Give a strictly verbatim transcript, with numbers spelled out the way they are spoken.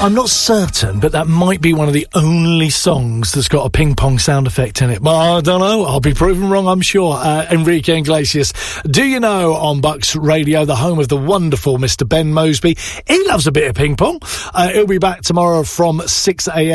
I'm not certain, but that might be one of the only songs that's got a ping pong sound effect in it. But I don't know. I'll be proven wrong, I'm sure. Uh, Enrique Iglesias, Do You Know, on Bucks Radio, the home of the wonderful Mister Ben Mosby. He loves a bit of ping pong. Uh, he'll be back tomorrow from six a.m.